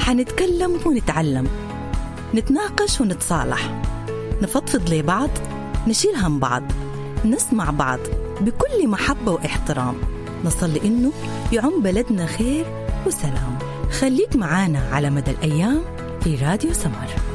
حنتكلم ونتعلم، نتناقش ونتصالح، نفضفض لبعض، نشيل هم بعض، نسمع بعض بكل محبة واحترام، نصلي إنه يعم بلدنا خير وسلام. خليك معانا على مدى الأيام في راديو سمر.